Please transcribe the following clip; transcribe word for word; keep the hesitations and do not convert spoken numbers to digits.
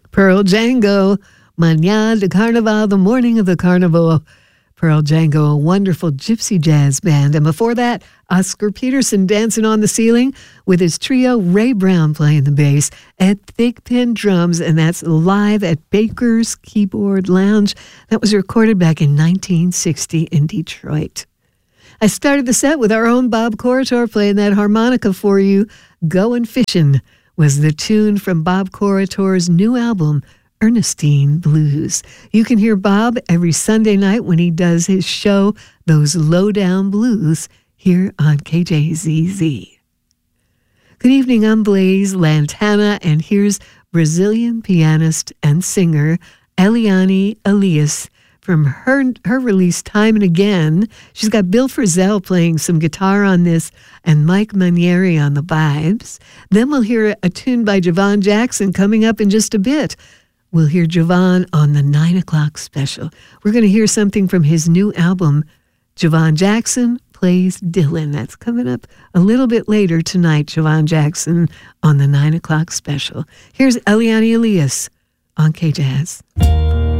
Pearl Django, Mañana de Carnaval, the morning of the carnival. Pearl Django, a wonderful gypsy jazz band. And before that, Oscar Peterson dancing on the ceiling with his trio, Ray Brown playing the bass at Thigpen Drums, and that's live at Baker's Keyboard Lounge. That was recorded back in nineteen sixty in Detroit. I started the set with our own Bob Corritore playing that harmonica for you. Goin' Fishin' was the tune from Bob Corritore's new album, Ernestine Blues. You can hear Bob every Sunday night when he does his show, Those Lowdown Blues, here on K J Z Z. Good evening, I'm Blaze Lantana, and here's Brazilian pianist and singer Eliane Elias from her, her release Time and Again. She's got Bill Frisell playing some guitar on this and Mike Manieri on the vibes. Then we'll hear a tune by Javon Jackson coming up in just a bit. We'll hear Javon on the nine o'clock special. We're going to hear something from his new album, Javon Jackson Plays Dylan. That's coming up a little bit later tonight, Javon Jackson on the nine o'clock special. Here's Eliane Elias on K-Jazz.